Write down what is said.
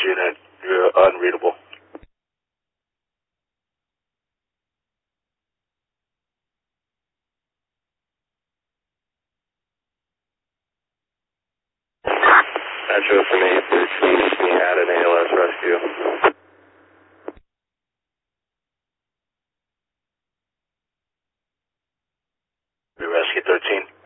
unit, you're unreadable. Metro from 813, we had an ALS rescue. We rescue 13.